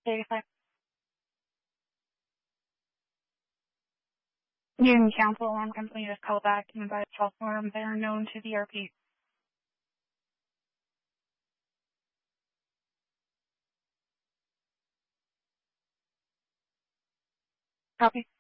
Data science. Union Council Alarm Company is called back and by false alarm. They are known to the RP. Copy.